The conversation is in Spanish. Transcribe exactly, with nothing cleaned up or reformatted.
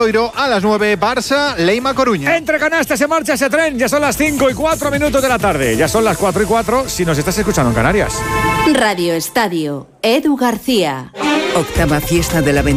A las nueve, Barça, Leima, Coruña. Entre canastas se marcha ese tren. Ya son las cinco y cuatro minutos de la tarde. Ya son las cuatro y cuatro si nos estás escuchando en Canarias. Radio Estadio, Edu García. Octava fiesta de la